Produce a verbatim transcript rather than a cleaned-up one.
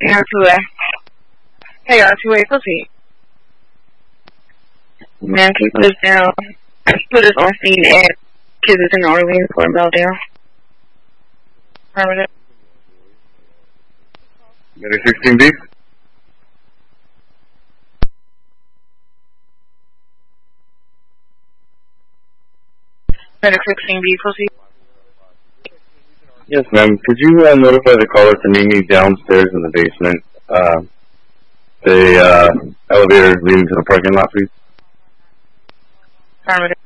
Yeah, two-way. Hey, y'all, two-way, proceed. Man, can you put us down? Put us on scene at Kensington Orleans for Meltdown. Permanent. Medic sixteen B? Medic sixteen B, proceed. Yes, ma'am. Could you uh, notify the caller to meet me downstairs in the basement? Uh, the uh, elevator leading to the parking lot, please. Permanent.